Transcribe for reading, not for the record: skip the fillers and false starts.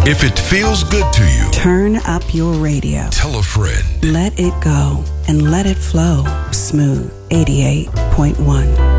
If it feels good to you, turn up your radio. Tell a friend. Let it go and let it flow. Smooth 88.1.